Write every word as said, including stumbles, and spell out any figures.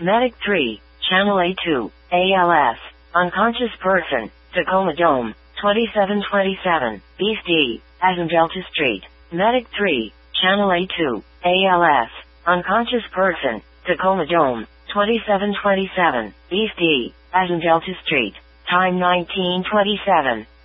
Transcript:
Medic three, Channel A two, A L S, unconscious person, Tacoma Dome, twenty-seven twenty-seven, East D, as in Delta Street. Medic three, Channel A two, A L S, unconscious person, Tacoma Dome, twenty-seven twenty-seven, East D, as in Delta Street. Time nineteen twenty-seven.